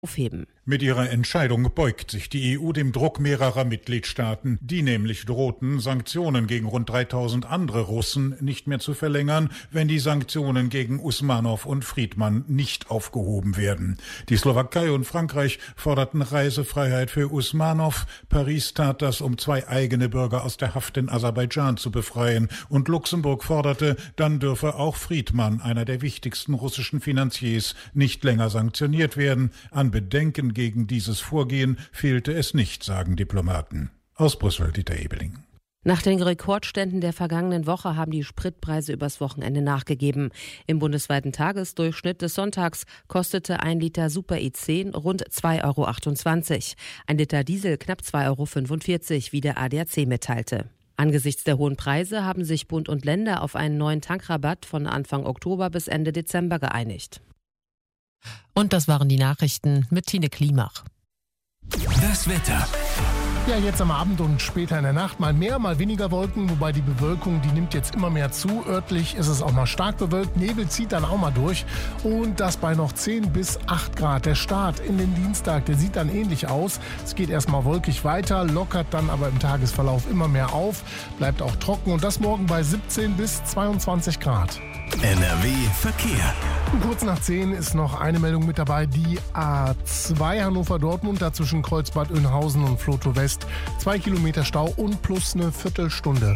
aufheben. Mit ihrer Entscheidung beugt sich die EU dem Druck mehrerer Mitgliedstaaten, die nämlich drohten, Sanktionen gegen rund 3000 andere Russen nicht mehr zu verlängern, wenn die Sanktionen gegen Usmanow und Friedman nicht aufgehoben werden. Die Slowakei und Frankreich forderten Reisefreiheit für Usmanow. Paris tat das, um 2 eigene Bürger aus der Haft in Aserbaidschan zu befreien. Und Luxemburg forderte, dann dürfe auch Friedman, einer der wichtigsten russischen Finanziers, nicht länger sanktioniert werden. An Bedenken gegen dieses Vorgehen fehlte es nicht, sagen Diplomaten. Aus Brüssel, Dieter Ebeling. Nach den Rekordständen der vergangenen Woche haben die Spritpreise übers Wochenende nachgegeben. Im bundesweiten Tagesdurchschnitt des Sonntags kostete 1 Liter Super E10 rund 2,28 €. Ein Liter Diesel knapp 2,45 €, wie der ADAC mitteilte. Angesichts der hohen Preise haben sich Bund und Länder auf einen neuen Tankrabatt von Anfang Oktober bis Ende Dezember geeinigt. Und das waren die Nachrichten mit Tine Klimach. Das Wetter. Ja, jetzt am Abend und später in der Nacht mal mehr, mal weniger Wolken, wobei die Bewölkung, die nimmt jetzt immer mehr zu. Örtlich ist es auch mal stark bewölkt, Nebel zieht dann auch mal durch und das bei noch 10 bis 8 Grad. Der Start in den Dienstag, der sieht dann ähnlich aus. Es geht erstmal wolkig weiter, lockert dann aber im Tagesverlauf immer mehr auf, bleibt auch trocken und das morgen bei 17 bis 22 Grad. NRW Verkehr. Kurz nach 10 ist noch eine Meldung mit dabei, die A2 Hannover-Dortmund, dazwischen Kreuzbad Oeynhausen und Vlotho West. 2 Kilometer Stau und plus eine Viertelstunde.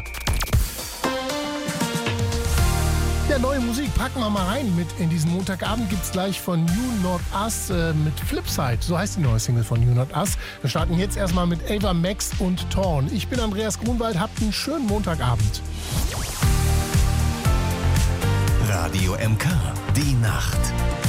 Ja, neue Musik packen wir mal rein mit in diesen Montagabend. Gibt's gleich von You Not Us mit Flipside. So heißt die neue Single von You Not Us. Wir starten jetzt erstmal mit Ava Max und Torn. Ich bin Andreas Grunwald, habt einen schönen Montagabend. Radio MK, die Nacht.